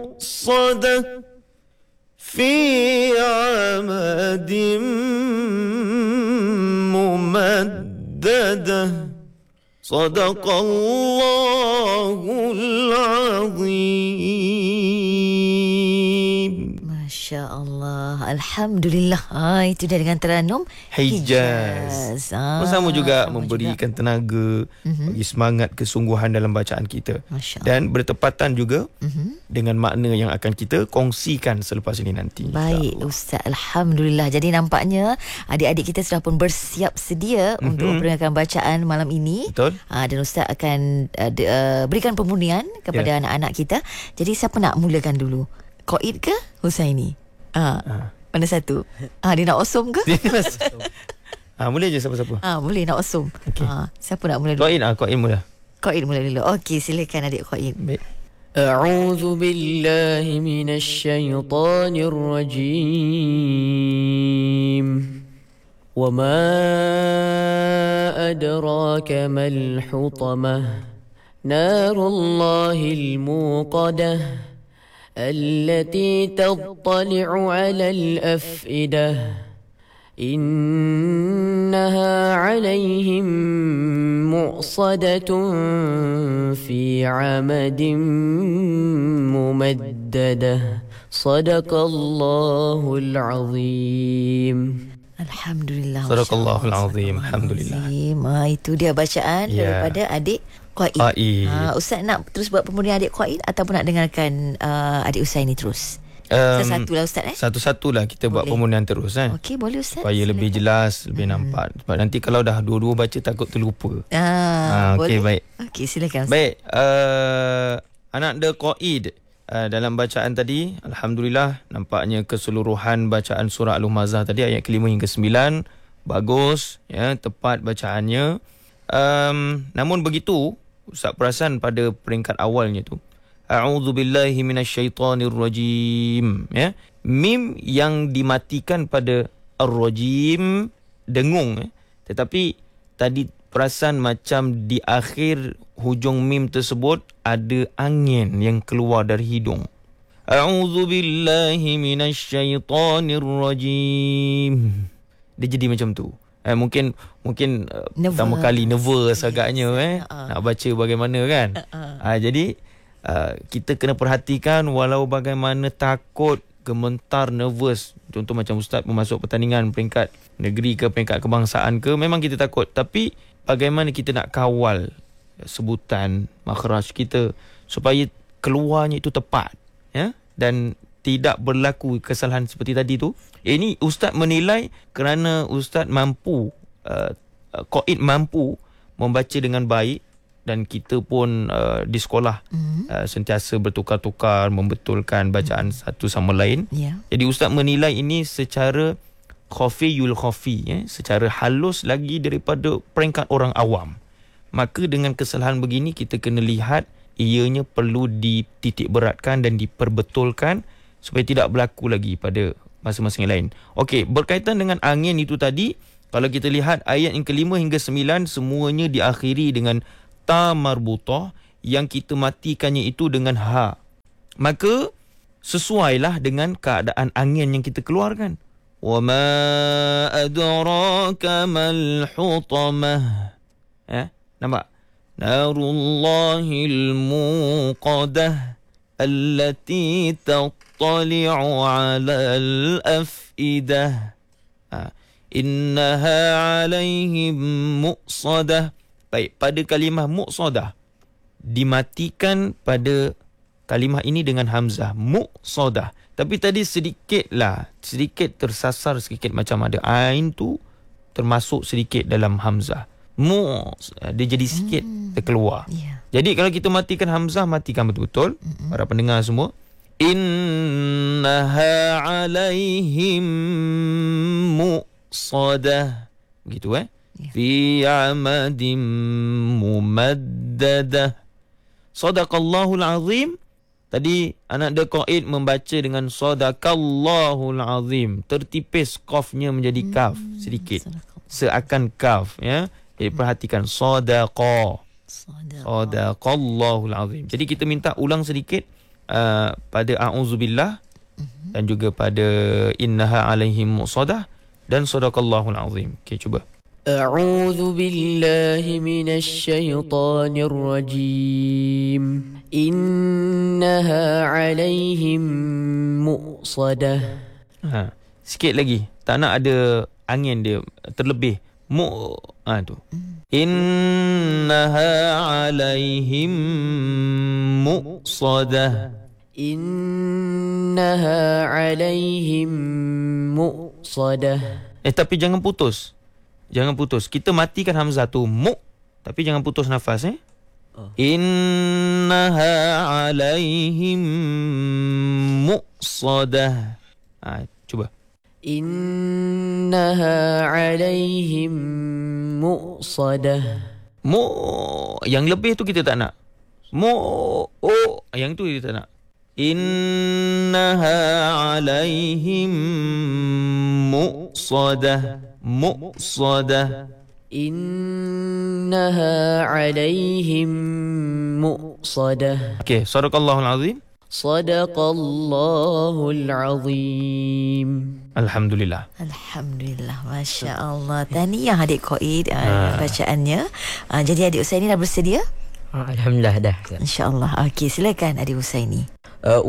صدق في عمد ممدده صدق الله العظيم. Masya Allah, Alhamdulillah. Itu dia dengan Teranum Hijaz. Sama juga memberikan tenaga, bagi semangat, kesungguhan dalam bacaan kita. Dan bertepatan juga dengan makna yang akan kita kongsikan selepas ini nanti. Baik Ustaz, Alhamdulillah. Jadi nampaknya adik-adik kita sudah pun bersiap sedia untuk memperingatan bacaan malam ini. Betul. Dan Ustaz akan berikan pemurnian kepada anak-anak kita. Jadi siapa nak mulakan dulu? Qaid ke Husaini? Mana satu? Dia nak osum ke? Boleh je siapa-siapa. Boleh nak osum. Okay. Siapa nak mula dulu? Qaid mula. Qaid mula dulu. Okey, silakan adik Qaid. Baik. أعوذ بالله من الشيطان الرجيم وما أدراك ما الحطمة نار الله الموقدة التي تطلع على الأفئدة إنها عليهم مؤصدة في عمد ممددة صدق الله العظيم. Alhamdulillah. Sadaqallahul azim. Alhamdulillah. Itu dia bacaan daripada adik Qaid. Ustaz nak terus buat pemurnian adik Qaid ataupun nak dengarkan adik Husaini terus? Satu-satulah Ustaz Satu-satulah kita buat pemurnian terus kan. Okey, boleh Ustaz. Supaya lebih jelas, lebih nampak. Sebab nanti kalau dah dua-dua baca takut terlupa. Boleh. Okey, baik. Okey, silakan Ustaz. Baik, anak The Qaid dalam bacaan tadi, alhamdulillah nampaknya keseluruhan bacaan surah Al-Humazah tadi ayat ke-5 hingga 9 bagus ya, tepat bacaannya. Namun begitu, Ustaz perasan pada peringkat awalnya tu, a'udzubillahi minasyaitonirrajim ya. Mim yang dimatikan pada ar-rajim dengung ya. Tetapi tadi perasan macam di akhir hujung mim tersebut ada angin yang keluar dari hidung. A'udzubillahi minasyaitonirrajim. Dia jadi macam tu. Mungkin pertama kali nervous agaknya nak baca bagaimana kan. Jadi kita kena perhatikan walau bagaimana takut, gementar, nervous. Contoh macam Ustaz memasuk pertandingan peringkat negeri ke peringkat kebangsaan ke, memang kita takut. Tapi bagaimana kita nak kawal sebutan makhraj kita supaya keluarnya itu tepat ya, dan tidak berlaku kesalahan seperti tadi tu. Ini Ustaz menilai kerana Ustaz mampu, Qaid mampu membaca dengan baik, dan kita pun di sekolah sentiasa bertukar-tukar membetulkan bacaan satu sama lain. Jadi Ustaz menilai ini secara khafiyul khafi secara halus lagi daripada peringkat orang awam. Maka dengan kesalahan begini kita kena lihat ianya perlu dititik beratkan dan diperbetulkan supaya tidak berlaku lagi pada masa-masa yang lain. Okey, berkaitan dengan angin itu tadi, kalau kita lihat ayat yang ke-5 hingga 9 semuanya diakhiri dengan ta marbutah yang kita matikannya itu dengan ha. Maka sesuailah dengan keadaan angin yang kita keluarkan. Wa ma adraka mal hutamah. Nampak? Narullahil muqadah allati tattali'u 'alal afidah. Innaha 'alaihim muqsadah. Baik, pada kalimah muqsadah dimatikan pada kalimah ini dengan hamzah muqsadah. Tapi tadi sedikit tersasar sedikit, macam ada ain tu termasuk sedikit dalam hamzah. Dia jadi sikit terkeluar. Jadi kalau kita matikan hamzah, matikan betul-betul. Para pendengar semua, innaha 'alaihim muqsadah. Begitu fi amadim mumaddadah. Sadaqallahul azim. Tadi anak The Qaid membaca dengan sadaqallahul azim. Tertipis qafnya menjadi kaf sedikit. Seakan kaf ya. Jadi perhatikan sadaqallahul azim. Jadi kita minta ulang sedikit pada a'udzubillah dan juga pada innaha alaihim musadah dan sadaqallahul azim. Okey, cuba. أعوذ بالله من الشيطان الرجيم إنها عليهم مؤصدة. Sikit lagi. Tak nak ada angin dia terlebih. Tu. Innaha alaihim mu'sadah. إنها عليهم مؤصدة. Tapi jangan putus. Jangan putus. Kita matikan hamzah tu tapi jangan putus nafas Innaha alaihim mu'sadah. Cuba. Innaha alaihim mu'sadah. Yang lebih tu kita tak nak. Yang tu kita tak nak. Innaha alaihim mu'sadah. Innaha alaihim mu'sadah. Okey, sadaqallahul azim. Sadaqallahul azim. Alhamdulillah. Masya Allah. Tahniah adik Qaid bacaannya. Jadi adik Husaini dah bersedia? Alhamdulillah dah. InsyaAllah. Okey, silakan adik Husaini.